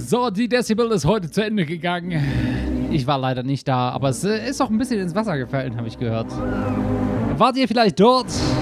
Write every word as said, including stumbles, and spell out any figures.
So, die Decibel ist heute zu Ende gegangen. Ich war leider nicht da, aber es ist auch ein bisschen ins Wasser gefallen, habe ich gehört. Wart ihr vielleicht dort?